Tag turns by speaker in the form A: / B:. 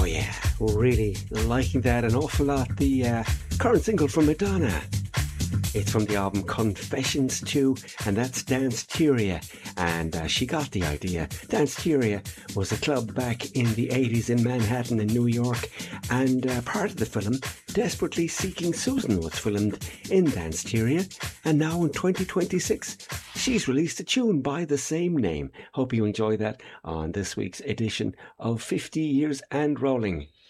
A: Oh yeah, really liking that an awful lot. The current single from Madonna. It's from the album Confessions 2, and that's Danceteria. And she got the idea. Danceteria was a club back in the 80s in Manhattan and New York, and part of the film, Desperately Seeking Susan, was filmed in Danceteria. And now in 2026, she's released a tune by the same name. Hope you enjoy that on this week's edition of 50 Years and Rolling.